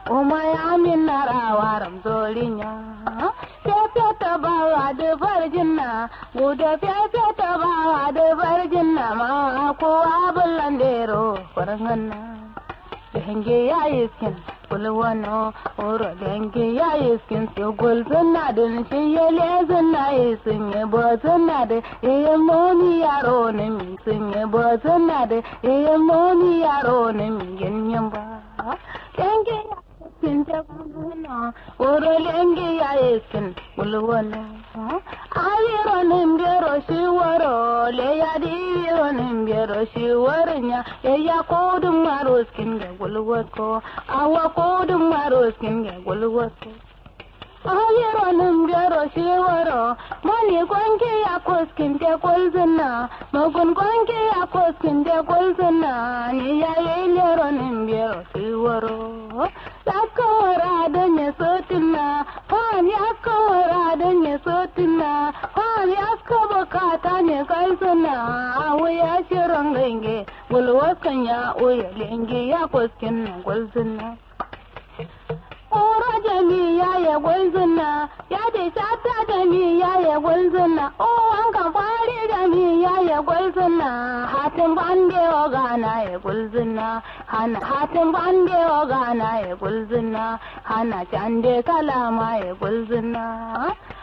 umaya min narawaram zolinya pepe tabawa de varjinna guda pepe tabawa de varjinna ma ko abulandero paranganna denge ya iskin kulwano oro denge ya iskin so golzana din shi yele zanna isin ye bozana de ye moni yaro ne mi sin ye bozana de ye moni yaro ne mi genyam ba denge ya iskin ta kulwano oro denge ya iskin kulwano ayiro nimbero shiwaro le ya diro nimbero shiwarnya ya kodum maroskin ga gulwato awa kodum maroskin ga gulwato ayiro nimbero shiwaro mani kwanke ya koskin te kolzina magun kwanke ya koskin te kolzina ni ya yelero nimbero shiwaro yakamara da ne sotina hani yakamara da ne sotina hani yakabakata ne kalsuna awaya shirin gange gulwakan ya oya lenge ya koskin na gulzuna ora jami'a ya gulzuna ya de sata jami'a ya gulzuna o an ka fari jami'a ya gulzuna hatin bande ogana ya gulzuna hana hatin bande ogana ya gulzuna hana cande kalama ya gulzuna